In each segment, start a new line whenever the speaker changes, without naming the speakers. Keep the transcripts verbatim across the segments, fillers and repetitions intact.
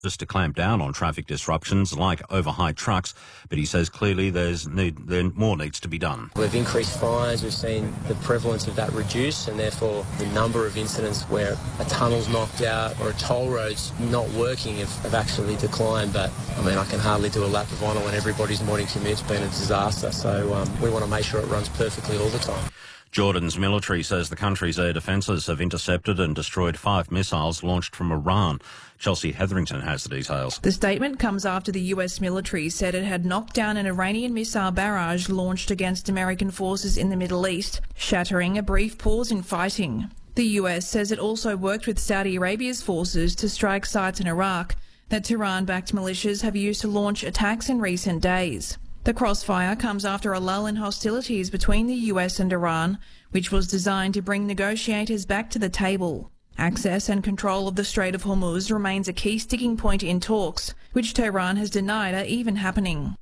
just to clamp down on traffic disruptions like overhigh trucks, but he says clearly there's need, there more needs to be done.
We've increased fines, we've seen the prevalence of that reduce, and therefore the number of incidents where a tunnel's knocked out or a toll road's not working have, have actually declined. But I mean, I can hardly do a lap of honour when everybody's morning commute's been a disaster, so um, we want to make sure it runs perfectly all the time.
Jordan's military says the country's air defences have intercepted and destroyed five missiles launched from Iran. Chelsea Hetherington has the details.
The statement comes after the U S military said it had knocked down an Iranian missile barrage launched against American forces in the Middle East, shattering a brief pause in fighting. The U S says it also worked with Saudi Arabia's forces to strike sites in Iraq that Tehran-backed militias have used to launch attacks in recent days. The crossfire comes after a lull in hostilities between the U S and Iran, which was designed to bring negotiators back to the table. Access and control of the Strait of Hormuz remains a key sticking point in talks, which Tehran has denied are even happening.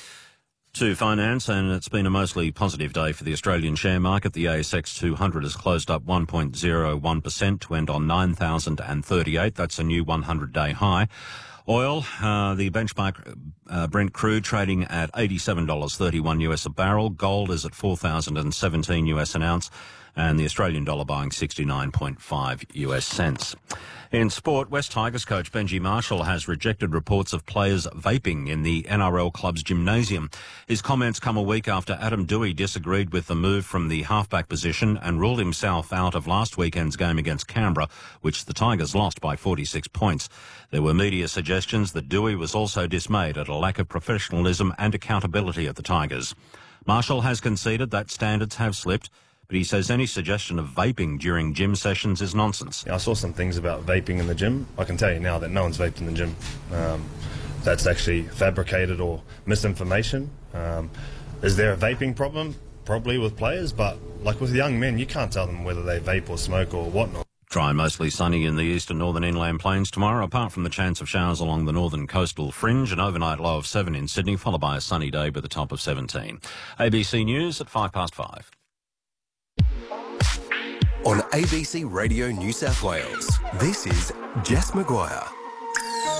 To finance, and it's been a mostly positive day for the Australian share market. The A S X two hundred has closed up one point zero one percent to end on nine thousand thirty-eight. That's a new one hundred day high. Oil, uh, the benchmark uh, Brent crude trading at eighty-seven dollars thirty-one US a barrel. Gold is at four thousand seventeen US an ounce. And the Australian dollar buying sixty-nine point five US cents. In sport, West Tigers coach Benji Marshall has rejected reports of players vaping in the N R L club's gymnasium. His comments come a week after Adam Dewey disagreed with the move from the halfback position and ruled himself out of last weekend's game against Canberra, which the Tigers lost by forty-six points. There were media suggestions that Dewey was also dismayed at a lack of professionalism and accountability at the Tigers. Marshall has conceded that standards have slipped, but he says any suggestion of vaping during gym sessions is nonsense.
I saw some things about vaping in the gym. I can tell you now that no one's vaped in the gym. Um, that's actually fabricated or misinformation. Um, is there a vaping problem? Probably with players, but like with young men, you can't tell them whether they vape or smoke or whatnot.
Dry and mostly sunny in the east and northern inland plains tomorrow, apart from the chance of showers along the northern coastal fringe. An overnight low of seven in Sydney, followed by a sunny day with a top of seventeen. A B C News at five past five.
On A B C Radio New South Wales, this is Jess Maguire.